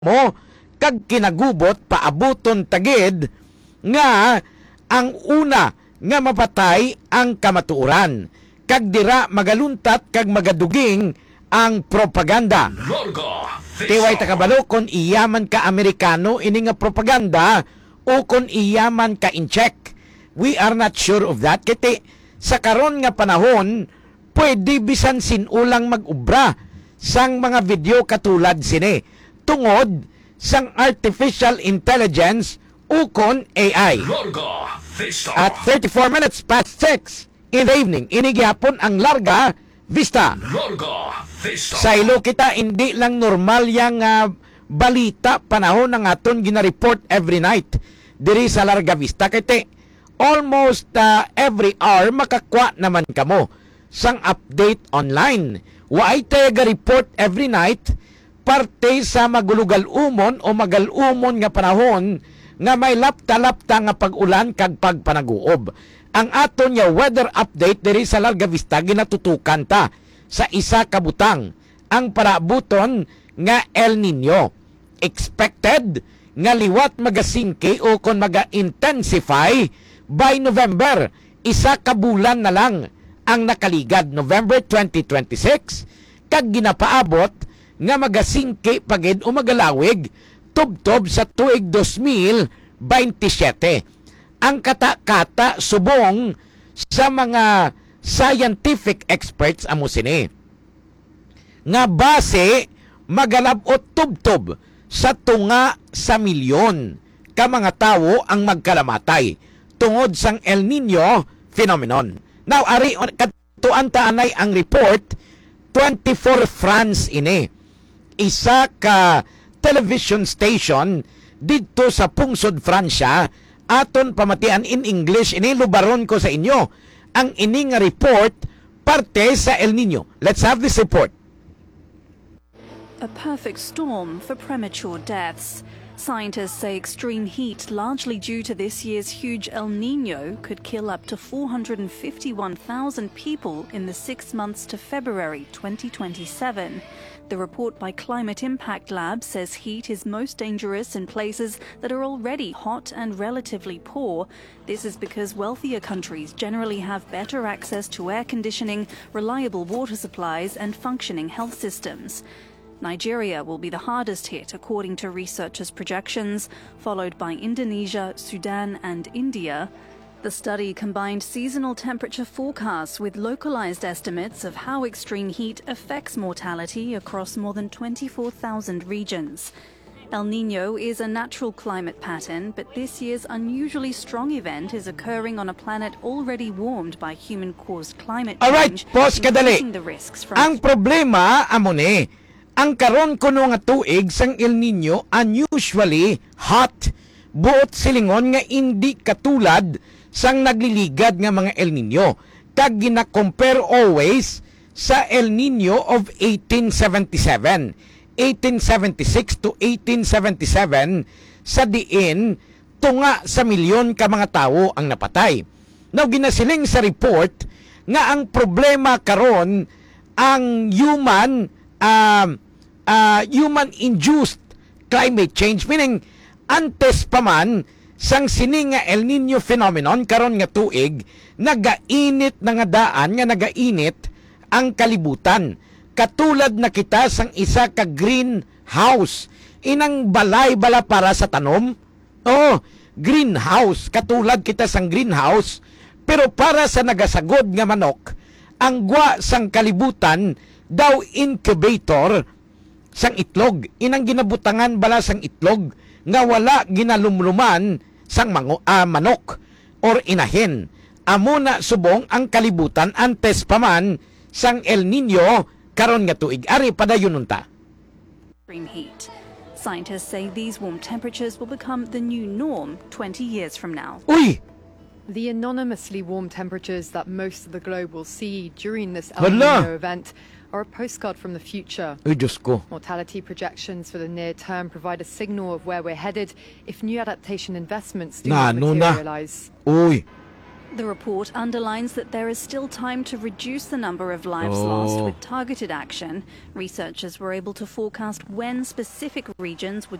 mo kag kinagubot paabuton tagid nga ang una nga mapatay ang kamatuoran kag dira magaluntat kag magaduging ang propaganda. Tiway takabalo kon iyaman ka Amerikano ini nga propaganda o kon iyaman ka incheck. We are not sure of that. Kiti sa karon nga panahon pwede bisan sinulang mag-ubra sang mga video katulad sini tungod sang artificial intelligence o kon AI. At 34 minutes past 6 in the evening, inigyapon ang Larga Vista. Sa ilo kita, hindi lang normal yang balita panahon ng aton gina-report every night diri sa Larga Vista. Kaya almost every hour makakwa naman kamo sang update online. Waay tayo report every night parte sa magulugal-umon o magal-umon nga panahon nga may lapta-lapta nga pag-ulan kag pagpanaguob. Ang aton nga weather update diri sa Larga Vista ginatutukan ta sa isa ka butang ang parabuton nga El Nino. Expected nga liwat magasingki o kon maga-intensify by November. Isa ka bulan na lang ang nakaligad, November 2026, kag ginapaabot nga magasingki pagid o magalawig tubtob sa tuig 2027. Ang kata-kata subong sa mga scientific experts amo sini nga base magalabot tubtob sa tunga sa milyon ka mga tawo ang magkalamatay tungod sang El Nino phenomenon. Now, ari katuan taanay ang report 24 France ini. Isa ka television station dito sa Pungsod, Fransya, aton pamatian in English, ini lubaron ko sa inyo ang ining report parte sa El Nino. Let's have this report. A perfect storm for premature deaths. Scientists say extreme heat, largely due to this year's huge El Nino, could kill up to 451,000 people in the 6 months to February 2027. The report by Climate Impact Lab says heat is most dangerous in places that are already hot and relatively poor. This is because wealthier countries generally have better access to air conditioning, reliable water supplies, and functioning health systems. Nigeria will be the hardest hit, according to researchers' projections, followed by Indonesia, Sudan, and India. The study combined seasonal temperature forecasts with localized estimates of how extreme heat affects mortality across more than 24,000 regions. El Nino is a natural climate pattern, but this year's unusually strong event is occurring on a planet already warmed by human-caused climate change. Alright, pause kadali. The risks from Ang problema amo ni ang karon kuno nga tuig sang El Nino unusually hot. Buot silingon nga hindi katulad sang nagliligad nga mga El Nino. Kag gina-compare always sa El Nino of 1876 to 1877 sa diin tunga sa milyon ka mga tawo ang napatay. Now ginasiling sa report nga ang problema karon ang human-induced climate change, meaning antes pa man sang sini nga El Nino phenomenon karon nga tuig nagainit na nga daan nga nagainit ang kalibutan. Katulad na kita sang isa ka greenhouse, inang balay bala para sa tanom. Greenhouse, katulad kita sang greenhouse, pero para sa nagasagod nga manok, ang gwa sang kalibutan daw incubator sang itlog. Inang ginabutangan bala sang itlog nga wala ginalumluman sang manok or inahin. Amo na subong ang kalibutan antes pa man sang El Nino karon nga tuig. Ari padayon unta. extreme heat. Scientists say these warm temperatures will become the new norm 20 years from now. Uy! The anonymously warm temperatures that most of the globe will see during this El Hala! Nino event are a postcard from the future. Uy, Diyos ko. Mortality projections for the near term provide a signal of where we're headed if new adaptation investments do not Na, no na. materialize. Uy! The report underlines that there is still time to reduce the number of lives lost Oh. with targeted action. Researchers were able to forecast when specific regions would